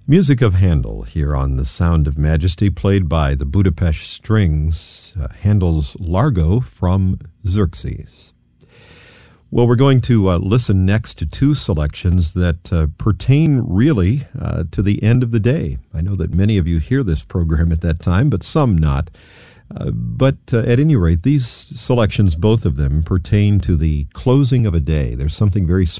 Music of Handel here on The Sound of Majesty, played by the Budapest Strings, Handel's Largo from Xerxes. Well, we're going to listen next to two selections that pertain really to the end of the day. I know that many of you hear this program at that time, but some not. But at any rate, these selections, both of them, pertain to the closing of a day. There's something very